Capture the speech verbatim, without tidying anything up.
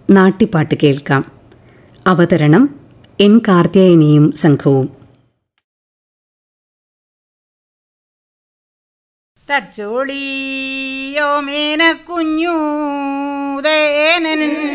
നാട്ടിപ്പാട്ട് കേൾക്കാം. അവതരണം എൻ കാർത്തിയായനിയും സംഘവും. തച്ചോളിയോ മേന കുഞ്ഞൂതേനൻ